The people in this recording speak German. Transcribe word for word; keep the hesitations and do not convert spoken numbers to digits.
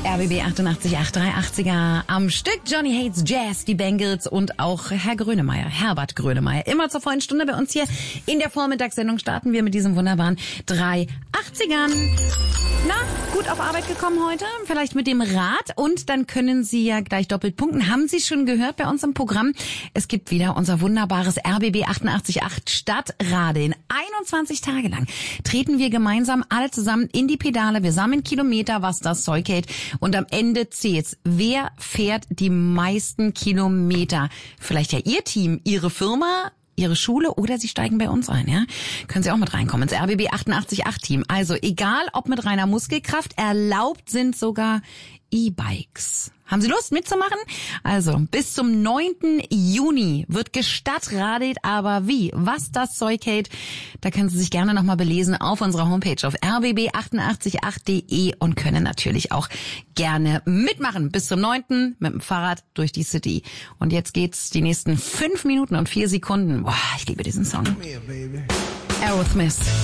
R B B achtundachtzig Komma acht, dreihundertachtziger am Stück. Johnny Hates Jazz, die Bengals und auch Herr Grönemeyer, Herbert Grönemeyer. Immer zur vollen Stunde bei uns hier in der Vormittagssendung starten wir mit diesem wunderbaren dreihundertachtzigern. Na, gut auf Arbeit gekommen heute? Vielleicht mit dem Rad und dann können Sie ja gleich doppelt punkten. Haben Sie schon gehört bei uns im Programm? Es gibt wieder unser wunderbares R B B achtundachtzig Komma acht Stadtradeln. einundzwanzig Tage lang treten wir gemeinsam alle zusammen in die Pedale. Wir sammeln Kilometer, was das Zeug hält. Und am Ende zählt's. Wer fährt die meisten Kilometer? Vielleicht ja Ihr Team, Ihre Firma, Ihre Schule oder Sie steigen bei uns ein, ja? Können Sie auch mit reinkommen ins R B B achtundachtzig Komma acht Team. Also egal, ob mit reiner Muskelkraft, erlaubt sind sogar E-Bikes. Haben Sie Lust mitzumachen? Also bis zum neunten Juni wird gestadtradelt, aber wie, was das Zeug hält, da können Sie sich gerne nochmal belesen auf unserer Homepage auf r b b achtundachtzig Komma acht punkt de und können natürlich auch gerne mitmachen. Bis zum neunten mit dem Fahrrad durch die City. Und jetzt geht's die nächsten fünf Minuten und vier Sekunden. Boah, ich liebe diesen Song. Aerosmith.